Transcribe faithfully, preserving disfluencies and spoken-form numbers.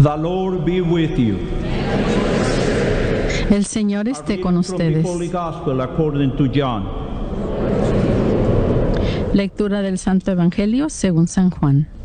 The Lord be with you. El Señor esté con From the ustedes. Holy Gospel according to John. Lectura del Santo Evangelio según San Juan.